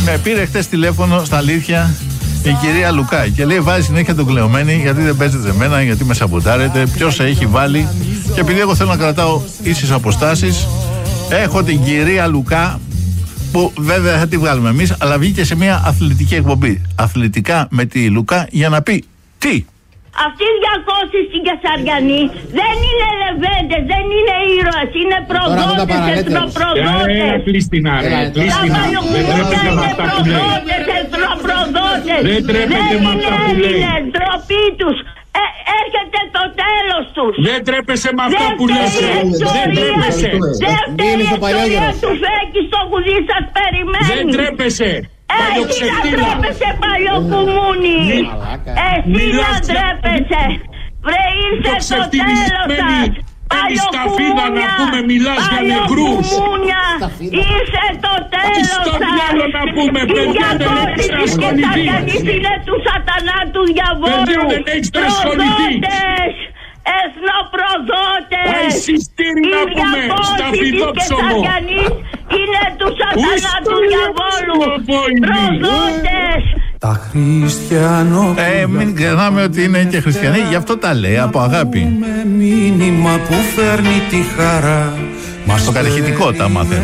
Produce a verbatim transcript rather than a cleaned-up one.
Με πήρε χτες τηλέφωνο στα αλήθεια η κυρία Λουκά και λέει βάζει συνέχεια τον Κλεωμένη γιατί δεν παίζετε εμένα, γιατί με σαμποτάρετε, ποιος έχει βάλει. Και επειδή εγώ θέλω να κρατάω ίσες αποστάσεις, έχω την κυρία Λουκά που βέβαια θα τη βγάλουμε εμείς, αλλά βγήκε σε μια αθλητική εκπομπή. Αθλητικά με τη Λουκά για να πει τι. Αυτοί οι διακόσιοι στην Κεσαριανή δεν είναι λεβέντες, δεν είναι ήρωες, είναι προδότες, εθνοπροδότες. Ε, πλήστηνα ρε, πλήστηνα. Δεν τρέπεται με αυτά που λέει. Δεν τρέπεται με αυτά που λέει. Είναι ντροπή τους. Ε, έρχεται το τέλος τους. Δεν τρέπεσαι με αυτά που λες. Δεν τρέπεσαι. Δεύτερη ιστορία του Φέκη στο κουδί σας περιμένει. Δεν τρέπεσαι. Εσύ να τρέπεσαι παλιοκουμούνι. Εσύ να τρέπεσαι. Βρε ήρθε το τέλος σας. Παλιοκουμούνια. Να πούμε μιλάς για νεκρούς. Ήρθε το τέλος σας. Στο διάλο να πούμε παιδιά δεν έχεις ασχοληθεί. Είναι του σατανά του διαβόλου. Παιδιά δεν έχεις ασχοληθεί. Εθνοπροδότες. Αισιστήρι να πούμε στα φιδόψωμο. Είναι του σατανά του διαβόλου. Προδότες. Τα χριστιανό. Ε, μην ξεχνάμε ότι είναι και χριστιανοί, γι' αυτό τα λέει από αγάπη. Με μήνυμα που φέρνει τη χαρά. Στο κατηχητικό τα μάθε.